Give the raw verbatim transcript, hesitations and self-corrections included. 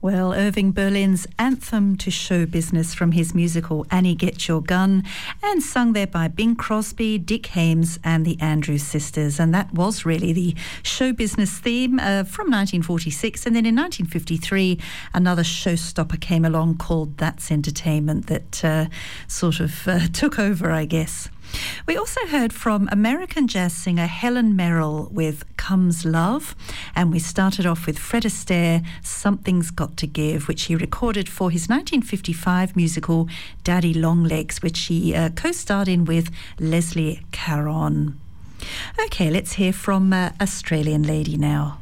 Well, Irving Berlin's anthem to show business from his musical Annie Get Your Gun, and sung there by Bing Crosby, Dick Haymes and the Andrews Sisters. And that was really the show business theme uh, from nineteen forty-six. And then in nineteen fifty-three, another showstopper came along called That's Entertainment that uh, sort of uh, took over, I guess. We also heard from American jazz singer Helen Merrill with Comes Love, and we started off with Fred Astaire, Something's Got to Give, which he recorded for his nineteen fifty-five musical Daddy Longlegs, which he uh, co-starred in with Leslie Caron. Okay, let's hear from uh, Australian lady now.